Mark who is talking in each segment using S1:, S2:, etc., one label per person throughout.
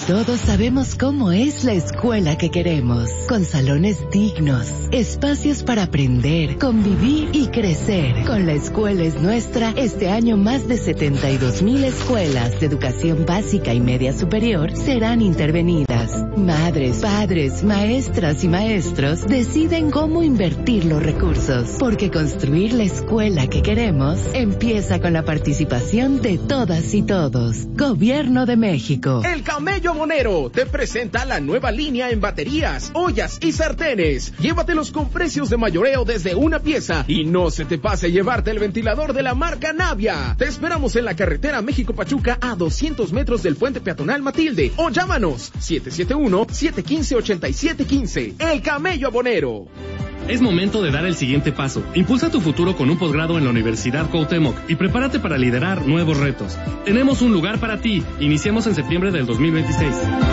S1: todos sabemos cómo es la escuela que queremos, con salones dignos, espacios para aprender, convivir y crecer. Con La Escuela es Nuestra, este año más de 72,000 escuelas de educación básica y media superior serán intervenidas. Madres, padres, maestras y maestros deciden cómo invertir los recursos, porque construir la escuela que queremos empieza con la participación de todas y todos. Gobierno de México.
S2: El Camello Abonero te presenta la nueva línea en baterías, ollas y sartenes. Llévatelos con precios de mayoreo desde una pieza y no se te pase llevarte el ventilador de la marca Navia. Te esperamos en la carretera México-Pachuca a 200 metros del puente peatonal Matilde o llámanos 771-715-8715. El Camello Abonero.
S3: Es momento de dar el siguiente paso. Impulsa tu futuro con un posgrado en la Universidad Cuauhtémoc y prepárate para liderar nuevos retos. Tenemos un lugar para ti. Iniciemos en septiembre del 2026.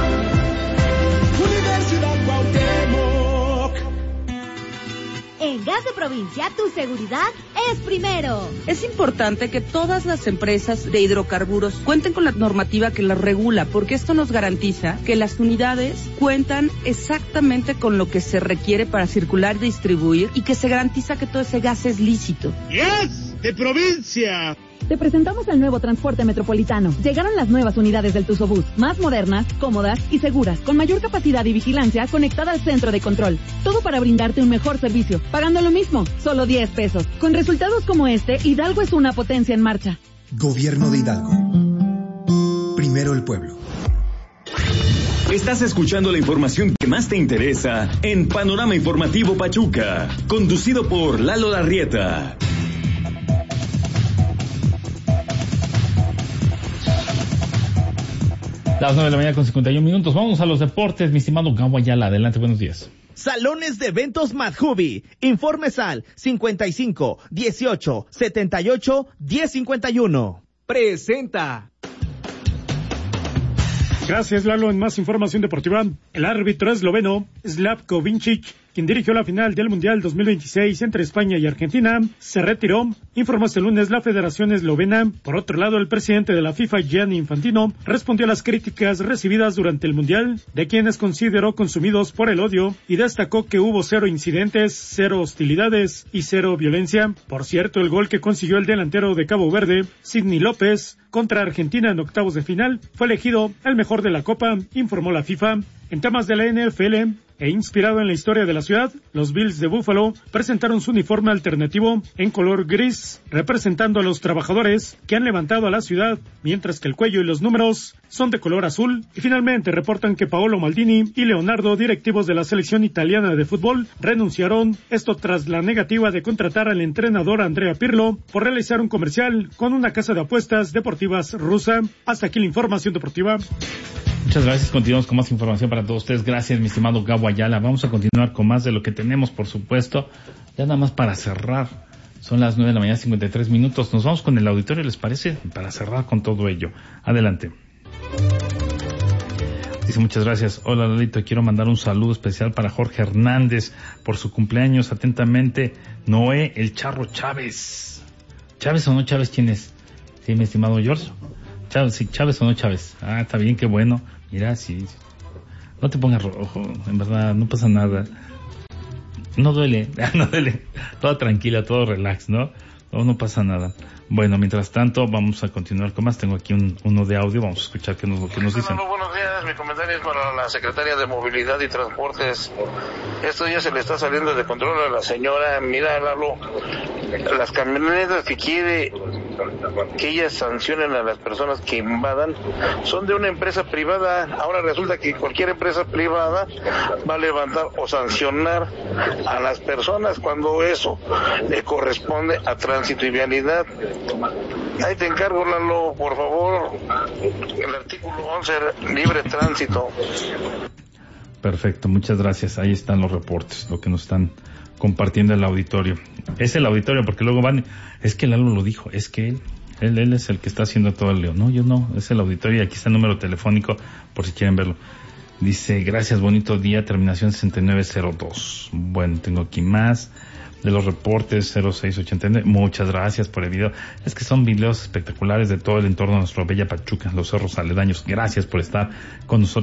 S4: Universidad Cuauhtémoc.
S5: En Gas de Provincia, tu seguridad es primero.
S6: Es importante que todas las empresas de hidrocarburos cuenten con la normativa que las regula, porque esto nos garantiza que las unidades cuentan exactamente con lo que se requiere para circular y distribuir, y que se garantiza que todo ese gas es lícito.
S7: ¡Yes! ¡De provincia!
S8: Te presentamos el nuevo transporte metropolitano. Llegaron las nuevas unidades del Tuzobús, más modernas, cómodas y seguras, con mayor capacidad y vigilancia conectada al centro de control. Todo para brindarte un mejor servicio, pagando lo mismo, solo 10 pesos. Con resultados como este, Hidalgo es una potencia en marcha.
S9: Gobierno de Hidalgo. Primero el pueblo.
S10: Estás escuchando la información que más te interesa en Panorama Informativo Pachuca, conducido por Lalo Larrieta.
S11: Las 9 de la mañana con 51 minutos. Vamos a los deportes, mi estimado Gabo Ayala. Adelante, buenos días.
S2: Salones de Eventos Madhubi. Informes al 55 18 78 1051. Presenta.
S12: Gracias, Lalo. En más información deportiva, el árbitro esloveno Slavko Vincic, quien dirigió la final del Mundial 2026 entre España y Argentina, se retiró, informó este lunes la Federación Eslovena. Por otro lado, el presidente de la FIFA, Gianni Infantino, respondió a las críticas recibidas durante el Mundial, de quienes consideró consumidos por el odio, y destacó que hubo 0 incidentes, 0 hostilidades y 0 violencia. Por cierto, el gol que consiguió el delantero de Cabo Verde, Sidney López, contra Argentina en octavos de final, fue elegido el mejor de la Copa, informó la FIFA. En temas de la NFL, e inspirado en la historia de la ciudad, los Bills de Buffalo presentaron su uniforme alternativo en color gris, representando a los trabajadores que han levantado a la ciudad, mientras que el cuello y los números son de color azul. Y finalmente reportan que Paolo Maldini y Leonardo, directivos de la selección italiana de fútbol, renunciaron, esto tras la negativa de contratar al entrenador Andrea Pirlo por realizar un comercial con una casa de apuestas deportivas rusa. Hasta aquí la información deportiva.
S11: Muchas gracias. Continuamos con más información para todos ustedes. Gracias, mi estimado Gabo Ayala. Vamos a continuar con más de lo que tenemos, por supuesto. Ya nada más para cerrar. Son las 9 de la mañana, 53 minutos. Nos vamos con el auditorio, ¿les parece? Para cerrar con todo ello. Adelante. Dice, muchas gracias. Hola, Lalito. Quiero mandar un saludo especial para Jorge Hernández por su cumpleaños. Atentamente, Noé El Charro Chávez. ¿Chávez o no Chávez? ¿Quién es? Sí, mi estimado George. Chávez, sí, Chávez o no Chávez. Ah, está bien, qué bueno. Mira, sí. No te pongas rojo, en verdad, no pasa nada. No duele, no duele. Todo tranquila, todo relax, ¿no? No pasa nada. Bueno, mientras tanto, vamos a continuar con más. Tengo aquí uno de audio, vamos a escuchar qué nos dicen.
S13: Buenos días, mi comentario es para la secretaria de Movilidad y Transportes. Esto ya se le está saliendo de control a la señora. Mira, Lalo, las camionetas que quiere que ellas sancionen a las personas que invadan son de una empresa privada. Ahora resulta que cualquier empresa privada va a levantar o sancionar a las personas cuando eso le corresponde a Tránsito y Vialidad. Ahí te encargo, Lalo, por favor, el artículo 11, libre tránsito.
S11: Perfecto, muchas gracias. Ahí están los reportes, lo que nos están compartiendo el auditorio. Es el auditorio, porque luego van, es que Lalo lo dijo, es que él es el que está haciendo todo el lío. No, yo no, es el auditorio, y aquí está el número telefónico por si quieren verlo. Dice, gracias, bonito día, terminación 6902. Bueno, tengo aquí más de los reportes 0689. Muchas gracias por el video. Es que son videos espectaculares de todo el entorno de nuestra bella Pachuca, los cerros aledaños. Gracias por estar con nosotros.